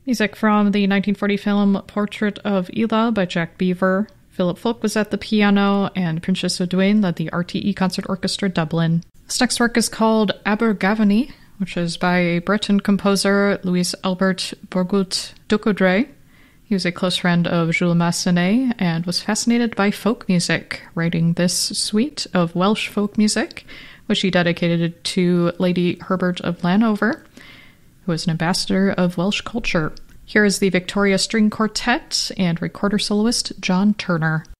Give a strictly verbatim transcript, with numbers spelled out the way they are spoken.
Music from the nineteen forty film Portrait of Ela by Jack Beaver. Philip Folk was at the piano, and Princess O'Duane led the R T E Concert Orchestra Dublin. This next work is called Abergavenny, which is by Breton composer Louis Albert Bourgault Ducoudray. He was a close friend of Jules Massenet and was fascinated by folk music, writing this suite of Welsh folk music, which he dedicated to Lady Herbert of Llanover, who was an ambassador of Welsh culture. Here is the Victoria String Quartet and recorder soloist John Turner.